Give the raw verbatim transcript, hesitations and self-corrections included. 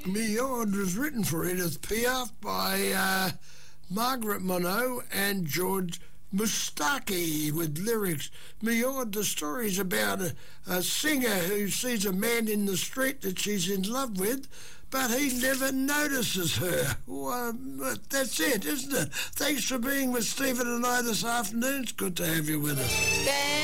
Me Yard was written for Edith Piaf by uh, Margaret Monod and George Mustaki with lyrics. Me Yard, the story's about a, a singer who sees a man in the street that she's in love with, but he never notices her. Well, that's it, isn't it? Thanks for being with Stephen and I this afternoon. It's good to have you with us.